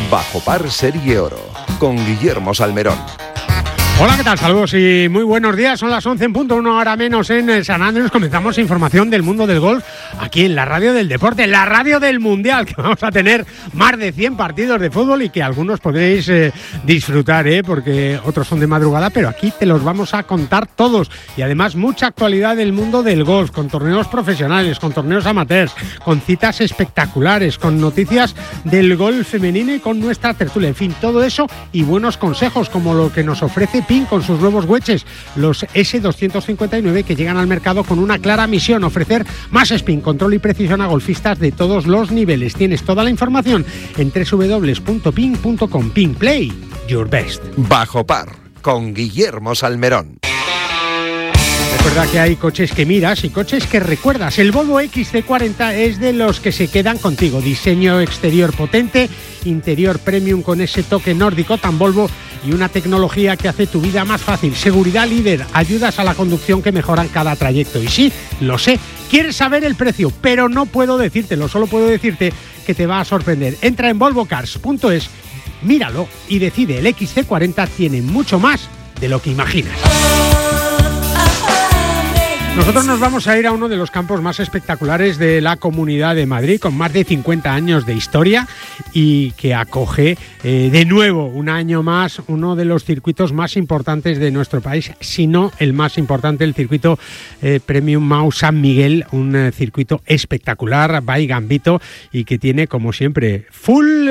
Bajo Par Serie Oro, con Guillermo Salmerón. Hola, ¿qué tal? Saludos y muy buenos días. Son las 11 en punto, una hora menos en San Andrés. Comenzamos información del mundo del golf aquí en la radio del deporte, la radio del mundial, que vamos a tener más de 100 partidos de fútbol y que algunos podréis disfrutar, porque otros son de madrugada, pero aquí te los vamos a contar todos. Y además mucha actualidad del mundo del golf, con torneos profesionales, con torneos amateurs, con citas espectaculares, con noticias del golf femenino y con nuestra tertulia. En fin, todo eso y buenos consejos como lo que nos ofrece Ping con sus nuevos wedges, los S259, que llegan al mercado con una clara misión: ofrecer más spin, control y precisión a golfistas de todos los niveles. Tienes toda la información en www.ping.com. Ping, play your best. Bajo Par, con Guillermo Salmerón. Recuerda que hay coches que miras y coches que recuerdas. El Volvo XC40 es de los que se quedan contigo. Diseño exterior potente, interior premium con ese toque nórdico tan Volvo y una tecnología que hace tu vida más fácil. Seguridad líder, ayudas a la conducción que mejoran cada trayecto. Y sí, lo sé, quieres saber el precio, pero no puedo decírtelo, solo puedo decirte que te va a sorprender. Entra en volvocars.es, míralo y decide. El XC40 tiene mucho más de lo que imaginas. Nosotros nos vamos a ir a uno de los campos más espectaculares de la Comunidad de Madrid, con más de 50 años de historia y que acoge de nuevo un año más uno de los circuitos más importantes de nuestro país, si no el más importante, el circuito Premium Mau San Miguel, un circuito espectacular, by Gambito, y que tiene, como siempre, full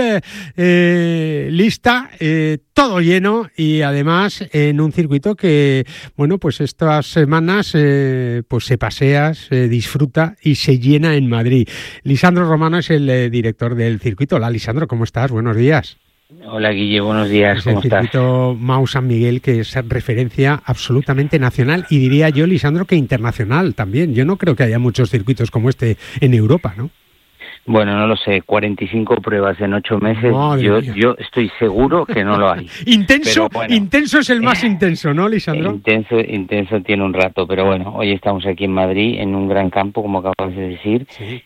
lista, todo lleno, y además en un circuito que, bueno, pues estas semanas pues se pasea, se disfruta y se llena en Madrid. Lisandro Romano es el director del circuito. Hola, Lisandro, ¿cómo estás? Buenos días. Hola, Guille, buenos días. ¿Cómo estás? El circuito Mau San Miguel, que es referencia absolutamente nacional y diría yo, Lisandro, que internacional también. Yo no creo que haya muchos circuitos como este en Europa, ¿no? Bueno, no lo sé, 45 pruebas en 8 meses, yo estoy seguro que no lo hay. Intenso, bueno, intenso es el más intenso, ¿no, Lisandro? Intenso tiene un rato, pero bueno, hoy estamos aquí en Madrid, en un gran campo, como acabas de decir, sí.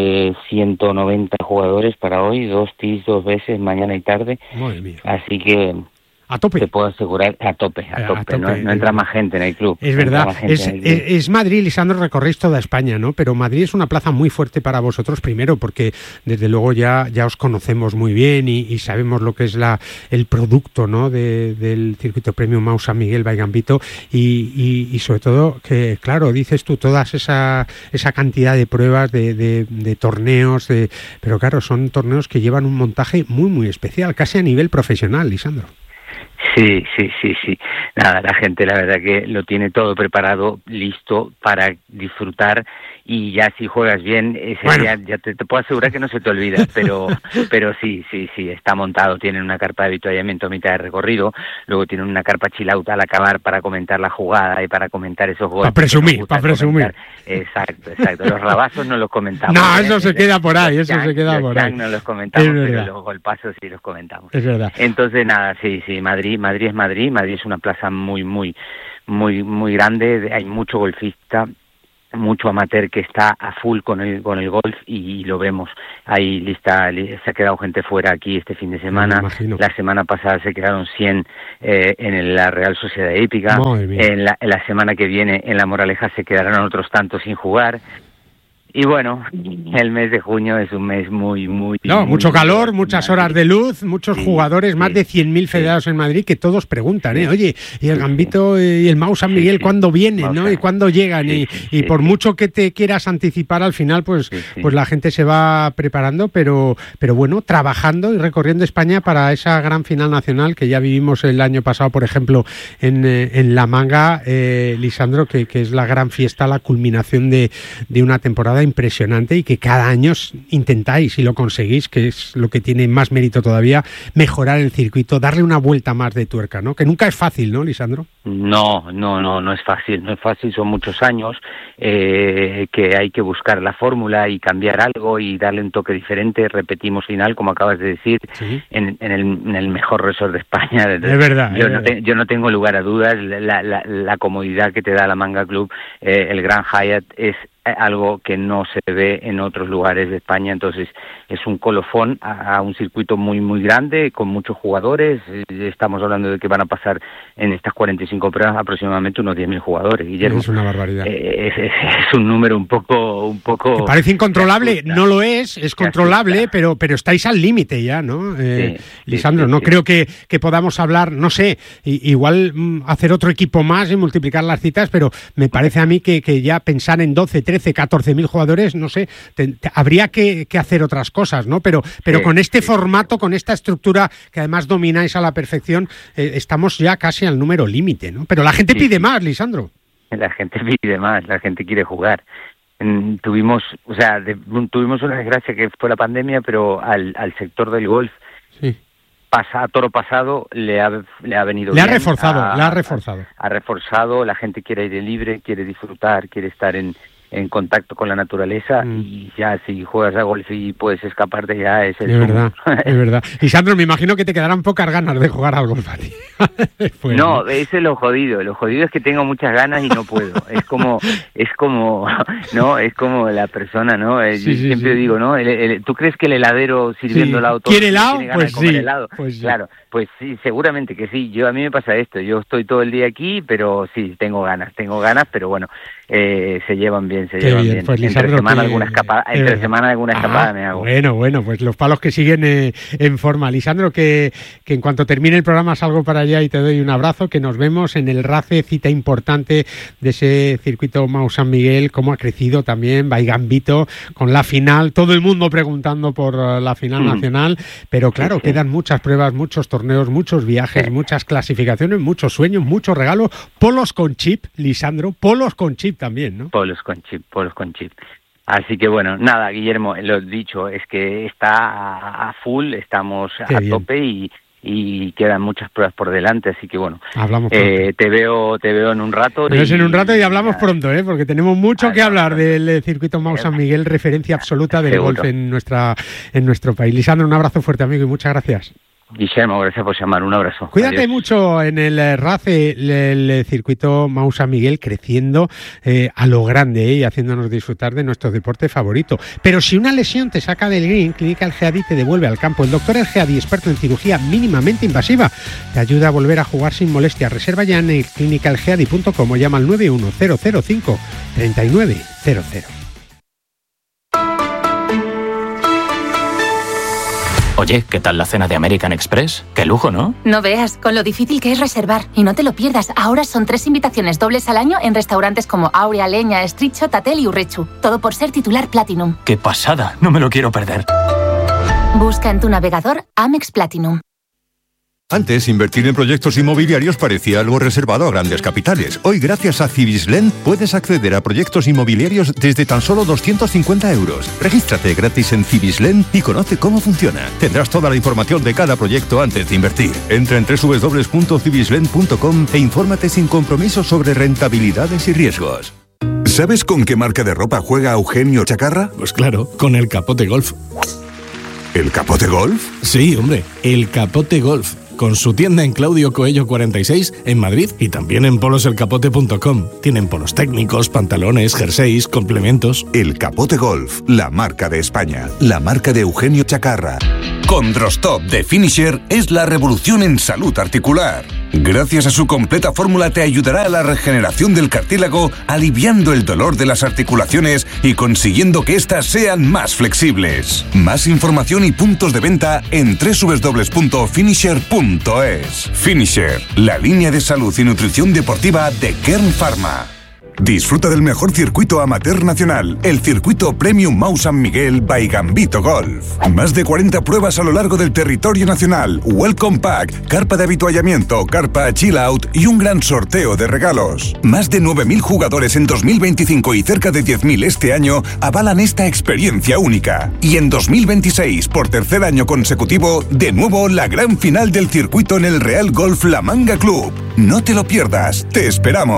190 jugadores para hoy, 2 tees 2 veces, mañana y tarde. Madre mía. Así que a tope. Te puedo asegurar, a tope. No entra más gente en el club. Es verdad, es Madrid, Lisandro, recorréis toda España, ¿no? Pero Madrid es una plaza muy fuerte para vosotros, primero, porque desde luego ya os conocemos muy bien y sabemos lo que es el producto, ¿no? del circuito Premium Mau San Miguel by Gambito y sobre todo que, claro, dices tú, toda esa cantidad de pruebas, de torneos, pero claro, son torneos que llevan un montaje muy, muy especial, casi a nivel profesional, Lisandro. Sí. Nada, la gente la verdad que lo tiene todo preparado, listo para disfrutar, y ya si juegas bien, ya te puedo asegurar que no se te olvida, pero sí, está montado. Tienen una carpa de avituallamiento a mitad de recorrido, luego tienen una carpa chill out al acabar para comentar la jugada y para comentar esos goles. Para presumir. Exacto. Los rabazos no los comentamos. No, eso se queda por ahí, ahí. No los comentamos, pero los golpazos sí los comentamos. Es verdad. Entonces nada, sí, Madrid es Madrid. Madrid es una plaza muy grande, hay mucho golfista, mucho amateur que está a full con el golf y lo vemos. Ahí se ha quedado gente fuera aquí este fin de semana. La semana pasada se quedaron 100 en la Real Sociedad Hípica. En la semana que viene en La Moraleja se quedarán otros tantos sin jugar. Y bueno, el mes de junio es un mes muy mucho calor, muchas horas de luz, muchos jugadores, más de 100.000 federados en Madrid, que todos preguntan, oye, ¿y el Gambito y el Mau San Miguel cuándo vienen, no? ¿Y cuándo llegan? Y por mucho que te quieras anticipar, al final, pues la gente se va preparando, pero bueno, trabajando y recorriendo España para esa gran final nacional que ya vivimos el año pasado, por ejemplo, en La Manga, Lisandro, que es la gran fiesta, la culminación de una temporada impresionante, y que cada año intentáis y lo conseguís, que es lo que tiene más mérito todavía, mejorar el circuito, darle una vuelta más de tuerca, ¿no? Que nunca es fácil, ¿no, Lisandro? No es fácil, son muchos años que hay que buscar la fórmula y cambiar algo y darle un toque diferente. Repetimos final, como acabas de decir, en el mejor resort de España. Es verdad. Yo no tengo lugar a dudas, la comodidad que te da la Manga Club, el Gran Hyatt, es algo que no se ve en otros lugares de España. Entonces es un colofón a un circuito muy muy grande, con muchos jugadores. Estamos hablando de que van a pasar en estas 45 pruebas aproximadamente unos 10.000 jugadores, Guillermo. Es una barbaridad. Es un número un poco... Que parece incontrolable, no lo es controlable, pero estáis al límite ya, ¿no? Lisandro, no creo que podamos hablar, no sé, igual hacer otro equipo más y multiplicar las citas, pero me parece a mí que ya pensar en 12, 13, 14.000 jugadores, no sé, habría que hacer otras cosas, ¿no? Pero con este formato, con esta estructura que además domináis a la perfección, estamos ya casi al número límite, ¿no? Pero la gente pide más, Lisandro. La gente pide más, la gente quiere jugar. Tuvimos una desgracia que fue la pandemia, pero al sector del golf, a toro pasado le ha venido bien. Ha reforzado, la gente quiere aire libre, quiere disfrutar, quiere estar en contacto con la naturaleza, y ya si juegas a golf y puedes escaparte, ya es el verdad, es verdad. Y Sandro, me imagino que te quedarán pocas ganas de jugar al golf a ti. Después, no, ese es lo jodido es que tengo muchas ganas y no puedo. es como no, es como la persona, ¿no? Yo siempre digo, ¿no? ¿Tú crees que el heladero sirviendo helado todo quiere helado? Pues sí, helado? Pues claro, pues sí, seguramente que sí. A mí me pasa esto, yo estoy todo el día aquí, pero sí, tengo ganas, pero bueno, se llevan bien. Pues, Lisandro, entre semana alguna escapada me hago. Bueno, pues los palos que siguen en forma. Lisandro, que en cuanto termine el programa salgo para allá y te doy un abrazo, que nos vemos en el RACE, cita importante de ese circuito Mau San Miguel, cómo ha crecido también Baigambito con la final, todo el mundo preguntando por la final nacional, pero claro, quedan muchas pruebas, muchos torneos, muchos viajes, muchas clasificaciones, muchos sueños, muchos regalos, polos con chip, Lisandro, polos con chip también, ¿no? Polos con chip. Así que bueno, nada, Guillermo, lo dicho, es que está a full, estamos a tope y quedan muchas pruebas por delante, así que bueno, hablamos te veo en un rato. En un rato y hablamos pronto, porque tenemos mucho que hablar del circuito Mau San Miguel, referencia absoluta del golf en nuestro país. Lisandro, un abrazo fuerte, amigo, y muchas gracias. Guillermo, gracias por llamar, un abrazo. Cuídate Adiós. mucho en el RACE, el circuito Mau San Miguel, creciendo a lo grande y haciéndonos disfrutar de nuestro deporte favorito. Pero si una lesión te saca del green, Clínica El Gheady te devuelve al campo. El doctor El Gheady, experto en cirugía mínimamente invasiva, te ayuda a volver a jugar sin molestia. Reserva ya en clinicalgheady.com o llama al 91005-3900. Oye, ¿qué tal la cena de American Express? ¡Qué lujo!, ¿no? No veas, con lo difícil que es reservar. Y no te lo pierdas, ahora son 3 invitaciones dobles al año en restaurantes como Aurea, Leña, Estricho, Tatel y Urrechu. Todo por ser titular Platinum. ¡Qué pasada! No me lo quiero perder. Busca en tu navegador Amex Platinum. Antes, invertir en proyectos inmobiliarios parecía algo reservado a grandes capitales. Hoy, gracias a Cibislen, puedes acceder a proyectos inmobiliarios desde tan solo 250 euros. Regístrate gratis en Cibislen y conoce cómo funciona. Tendrás toda la información de cada proyecto antes de invertir. Entra en www.cibislen.com e infórmate sin compromiso sobre rentabilidades y riesgos. ¿Sabes con qué marca de ropa juega Eugenio Chacarra? Pues claro, con el Capote Golf. ¿El Capote Golf? Sí, hombre, el Capote Golf. Con su tienda en Claudio Coello 46 en Madrid y también en poloselcapote.com. Tienen polos técnicos, pantalones, jerseys, complementos. El Capote Golf, la marca de España, la marca de Eugenio Chacarra. Condrostop de Finisher es la revolución en salud articular. Gracias a su completa fórmula te ayudará a la regeneración del cartílago, aliviando el dolor de las articulaciones y consiguiendo que éstas sean más flexibles. Más información y puntos de venta en www.finisher.es. Finisher, la línea de salud y nutrición deportiva de Kern Pharma. Disfruta del mejor circuito amateur nacional, el circuito Premium Mau San Miguel by Gambito Golf. Más de 40 pruebas a lo largo del territorio nacional, Welcome Pack, carpa de habituallamiento, carpa Chill Out y un gran sorteo de regalos. Más de 9.000 jugadores en 2025 y cerca de 10.000 este año avalan esta experiencia única. Y en 2026, por tercer año consecutivo, de nuevo la gran final del circuito en el Real Golf La Manga Club. No te lo pierdas, te esperamos.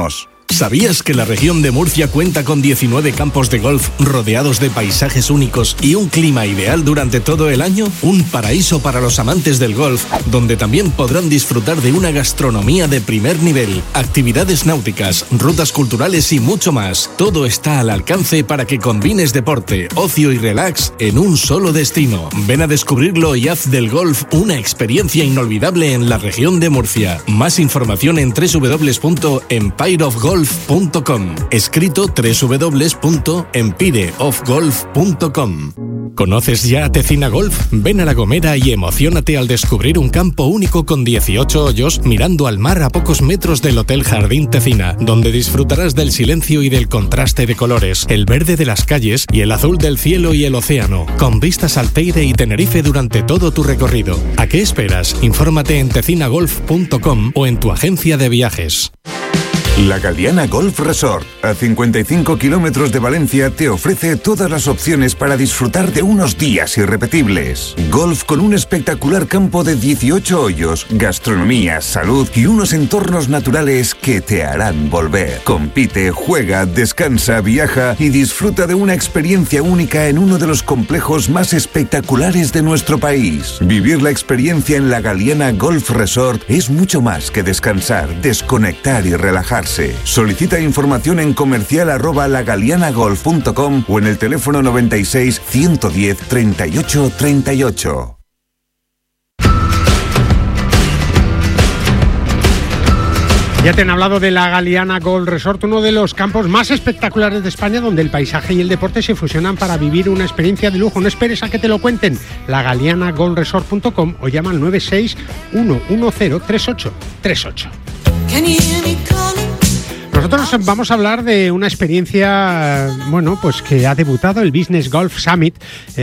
¿Sabías que la región de Murcia cuenta con 19 campos de golf rodeados de paisajes únicos y un clima ideal durante todo el año? Un paraíso para los amantes del golf, donde también podrán disfrutar de una gastronomía de primer nivel, actividades náuticas, rutas culturales y mucho más. Todo está al alcance para que combines deporte, ocio y relax en un solo destino. Ven a descubrirlo y haz del golf una experiencia inolvidable en la región de Murcia. Más información en www.empireofgolf.com, escrito www.empireofgolf.com. ¿Conoces ya Tecina Golf? Ven a La Gomera y emociónate al descubrir un campo único con 18 hoyos mirando al mar a pocos metros del Hotel Jardín Tecina, donde disfrutarás del silencio y del contraste de colores, el verde de las calles y el azul del cielo y el océano, con vistas al Teide y Tenerife durante todo tu recorrido. ¿A qué esperas? Infórmate en tecinagolf.com o en tu agencia de viajes. La Galiana Golf Resort, a 55 kilómetros de Valencia, te ofrece todas las opciones para disfrutar de unos días irrepetibles. Golf con un espectacular campo de 18 hoyos, gastronomía, salud y unos entornos naturales que te harán volver. Compite, juega, descansa, viaja y disfruta de una experiencia única en uno de los complejos más espectaculares de nuestro país. Vivir la experiencia en la Galiana Golf Resort es mucho más que descansar, desconectar y relajar. Solicita información en comercial@lagalianagolf.com o en el teléfono 96 110 38 38. Ya te han hablado de la Galiana Golf Resort, uno de los campos más espectaculares de España, donde el paisaje y el deporte se fusionan para vivir una experiencia de lujo. No esperes a que te lo cuenten. lagalianagolfresort.com o llama al 96 110 3838. Nosotros vamos a hablar de una experiencia, pues que ha debutado el Business Golf Summit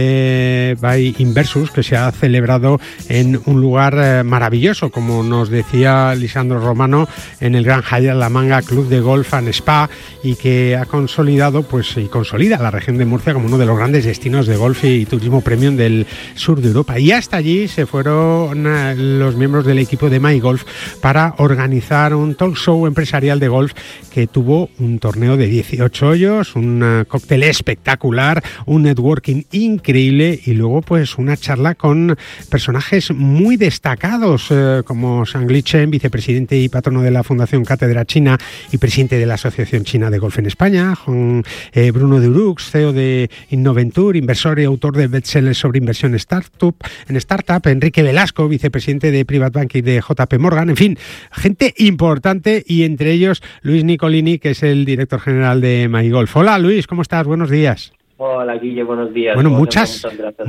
by Inversus, que se ha celebrado en un lugar maravilloso, como nos decía Lisandro Romano, en el Gran Hyatt La Manga Club de Golf and Spa, y que ha consolidado y consolida la región de Murcia como uno de los grandes destinos de golf y turismo premium del sur de Europa. Y hasta allí se fueron los miembros del equipo de MyGolf para organizar un talk show empresarial de golf que tuvo un torneo de 18 hoyos, un cóctel espectacular, un networking increíble y luego una charla con personajes muy destacados como Shangli Chen, vicepresidente y patrono de la Fundación Cátedra China y presidente de la Asociación China de Golf en España, Bruno Durux, CEO de Innoventure, inversor y autor de bestsellers sobre inversión en startup, Enrique Velasco, vicepresidente de Private Banking de JP Morgan, en fin, gente importante, y entre ellos Luis Nicolini, que es el director general de MyGolf. Hola Luis, ¿cómo estás? Buenos días. Hola Guille, buenos días. Bueno, muchas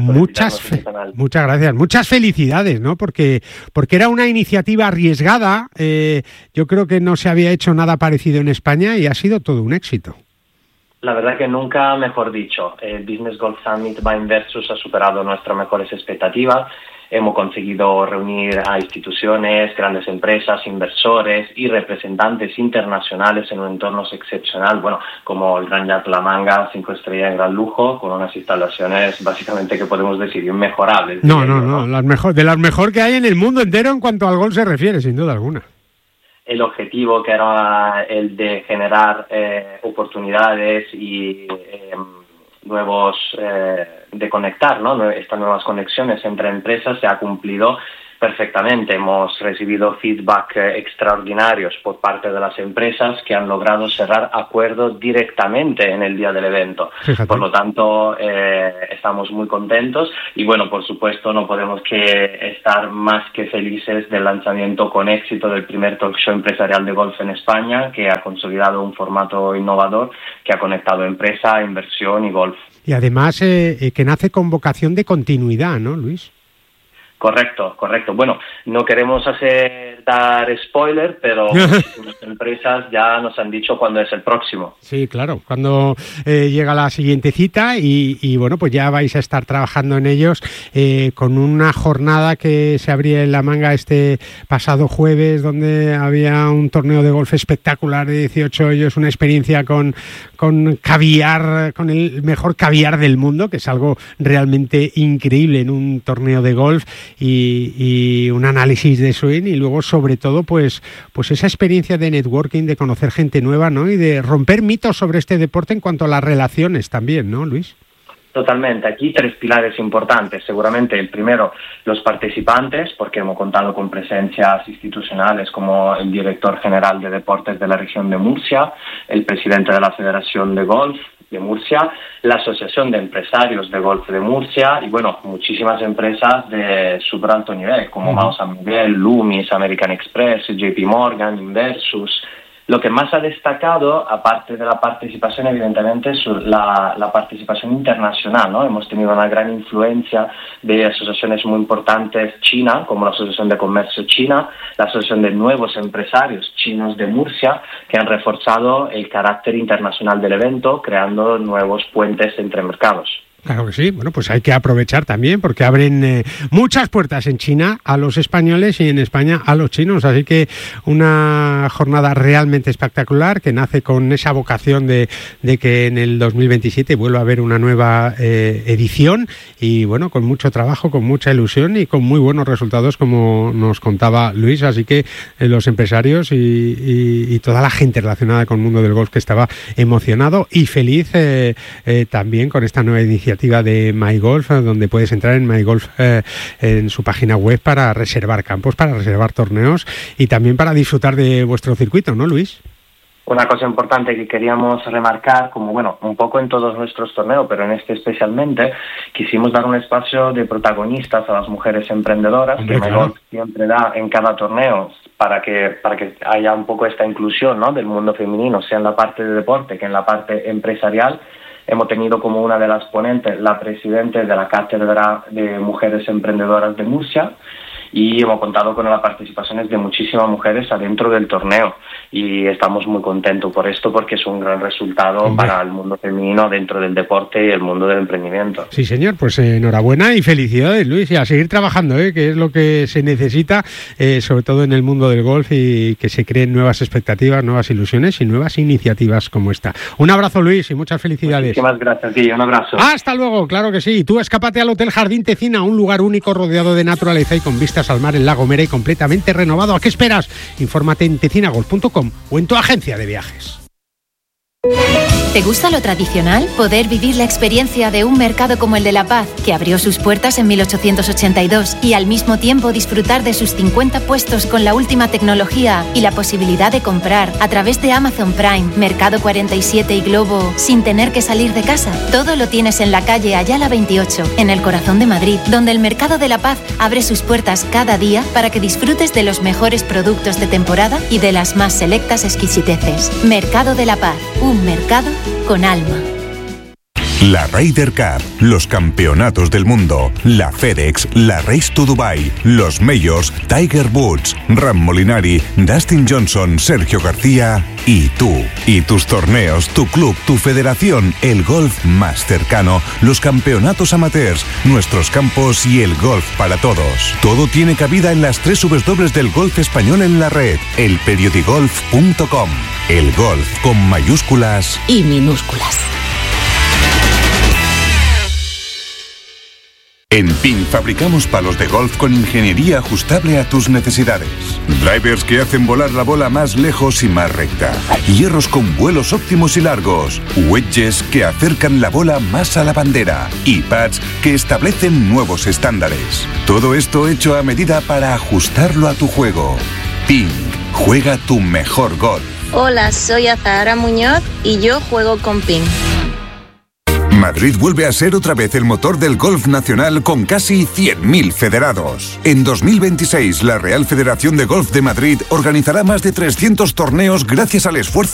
gracias. Muchas felicidades, ¿no? Porque era una iniciativa arriesgada. Yo creo que no se había hecho nada parecido en España y ha sido todo un éxito. La verdad que nunca mejor dicho. El Business Golf Summit by Inversus ha superado nuestras mejores expectativas. Hemos conseguido reunir a instituciones, grandes empresas, inversores y representantes internacionales en un entorno excepcional, como el Gran Hyatt La Manga, 5 estrellas en gran lujo, con unas instalaciones básicamente que podemos decir inmejorables. No, de las mejor que hay en el mundo entero en cuanto al golf se refiere, sin duda alguna. El objetivo, que era el de generar oportunidades y nuevos de conectar, estas nuevas conexiones entre empresas, se ha cumplido perfectamente. Hemos recibido feedback extraordinarios por parte de las empresas que han logrado cerrar acuerdos directamente en el día del evento. Fíjate. Por lo tanto, estamos muy contentos y por supuesto no podemos que estar más que felices del lanzamiento con éxito del primer talk show empresarial de golf en España, que ha consolidado un formato innovador que ha conectado empresa, inversión y golf. Y además que nace con vocación de continuidad, ¿no, Luis? Correcto. No queremos dar spoiler, pero muchísimas empresas ya nos han dicho cuándo es el próximo. Sí, claro, cuando llega la siguiente cita y ya vais a estar trabajando en ellos con una jornada que se abría en La Manga este pasado jueves, donde había un torneo de golf espectacular de 18 hoyos, una experiencia con caviar, con el mejor caviar del mundo, que es algo realmente increíble en un torneo de golf. y un análisis de swing y luego sobre todo pues esa experiencia de networking, de conocer gente nueva, ¿no? Y de romper mitos sobre este deporte en cuanto a las relaciones también, ¿no, Luis? Totalmente. Aquí 3 pilares importantes. Seguramente el primero, los participantes, porque hemos contado con presencias institucionales como el director general de deportes de la región de Murcia, el presidente de la Federación de Golf de Murcia, la Asociación de Empresarios de Golf de Murcia y, bueno, muchísimas empresas de súper alto nivel como Mau San Miguel, Loomis, American Express, JP Morgan, Inversus. Lo que más ha destacado, aparte de la participación, evidentemente, es la participación internacional, ¿no? Hemos tenido una gran influencia de asociaciones muy importantes China, como la Asociación de Comercio China, la Asociación de Nuevos Empresarios Chinos de Murcia, que han reforzado el carácter internacional del evento, creando nuevos puentes entre mercados. Claro que sí, bueno, pues hay que aprovechar también porque abren muchas puertas en China a los españoles y en España a los chinos, así que una jornada realmente espectacular que nace con esa vocación de que en el 2027 vuelva a haber una nueva edición y bueno, con mucho trabajo, con mucha ilusión y con muy buenos resultados como nos contaba Luis, así que los empresarios y toda la gente relacionada con el mundo del golf que estaba emocionado y feliz también con esta nueva iniciativa de MyGolf, donde puedes entrar en MyGolf en su página web para reservar campos, para reservar torneos y también para disfrutar de vuestro circuito, ¿no, Luis? Una cosa importante que queríamos remarcar, como bueno, un poco en todos nuestros torneos, pero en este especialmente, quisimos dar un espacio de protagonistas a las mujeres emprendedoras, que MyGolf siempre da en cada torneo, para que haya un poco esta inclusión, ¿no?, del mundo femenino, sea en la parte de deporte que en la parte empresarial. Hemos tenido como una de las ponentes la presidenta de la Cátedra de Mujeres Emprendedoras de Murcia y hemos contado con las participaciones de muchísimas mujeres adentro del torneo y estamos muy contentos por esto porque es un gran resultado para el mundo femenino dentro del deporte y el mundo del emprendimiento. Sí, señor, pues enhorabuena y felicidades, Luis, y a seguir trabajando, que es lo que se necesita, sobre todo en el mundo del golf y que se creen nuevas expectativas, nuevas ilusiones y nuevas iniciativas como esta. Un abrazo, Luis, y muchas felicidades. Muchísimas gracias, tío, un abrazo. Hasta luego, claro que sí. Tú escápate al Hotel Jardín Tecina, un lugar único rodeado de naturaleza y con vistas al mar en La Gomera y completamente renovado. ¿A qué esperas? Infórmate en tecinagolf.com o en tu agencia de viajes. ¿Te gusta lo tradicional? Poder vivir la experiencia de un mercado como el de La Paz, que abrió sus puertas en 1882, y al mismo tiempo disfrutar de sus 50 puestos con la última tecnología y la posibilidad de comprar a través de Amazon Prime, Mercado 47 y Globo sin tener que salir de casa. Todo lo tienes en la calle Ayala 28, en el corazón de Madrid, donde el Mercado de La Paz abre sus puertas cada día para que disfrutes de los mejores productos de temporada y de las más selectas exquisiteces. Mercado de La Paz, un mercado con alma. La Ryder Cup, los campeonatos del mundo, la FedEx, la Race to Dubai, los Majors, Tiger Woods, Ram Molinari, Dustin Johnson, Sergio García y tú. Y tus torneos, tu club, tu federación, el golf más cercano, los campeonatos amateurs, nuestros campos y el golf para todos. Todo tiene cabida en las 3 W del golf español en la red, elperiodigolf.com. El golf con mayúsculas y minúsculas. En PIN fabricamos palos de golf con ingeniería ajustable a tus necesidades. Drivers que hacen volar la bola más lejos y más recta. Hierros con vuelos óptimos y largos. Wedges que acercan la bola más a la bandera. Y pads que establecen nuevos estándares. Todo esto hecho a medida para ajustarlo a tu juego. PIN. Juega tu mejor golf. Hola, soy Azahara Muñoz y yo juego con PIN. Madrid vuelve a ser otra vez el motor del golf nacional con casi 100.000 federados. En 2026, la Real Federación de Golf de Madrid organizará más de 300 torneos gracias al esfuerzo